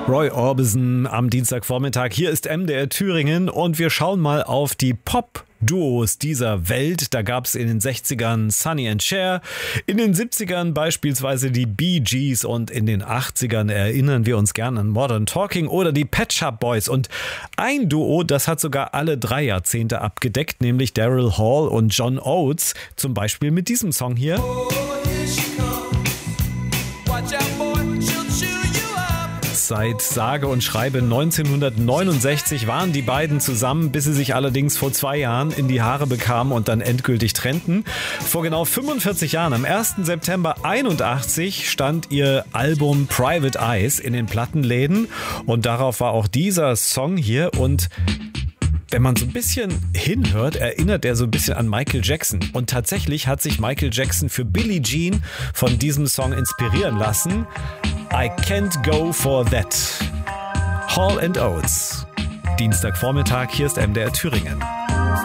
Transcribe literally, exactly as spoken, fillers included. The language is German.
Roy Orbison am Dienstagvormittag. Hier ist M D R Thüringen und wir schauen mal auf die Pop-Duos dieser Welt. Da gab es in den sechzigern Sonny and Cher, in den siebzigern beispielsweise die Bee Gees und in den achtzigern erinnern wir uns gern an Modern Talking oder die Pet Shop Boys. Und ein Duo, das hat sogar alle drei Jahrzehnte abgedeckt, nämlich Daryl Hall und John Oates. Zum Beispiel mit diesem Song hier. Seit sage und schreibe neunzehnhundertneunundsechzig waren die beiden zusammen, bis sie sich allerdings vor zwei Jahren in die Haare bekamen und dann endgültig trennten. Vor genau fünfundvierzig Jahren, am ersten September einundachtzig, stand ihr Album Private Eyes in den Plattenläden und darauf war auch dieser Song hier. Und wenn man so ein bisschen hinhört, erinnert er so ein bisschen an Michael Jackson. Und tatsächlich hat sich Michael Jackson für Billie Jean von diesem Song inspirieren lassen. I Can't Go For That. Hall and Oates. Dienstagvormittag, hier ist M D R Thüringen.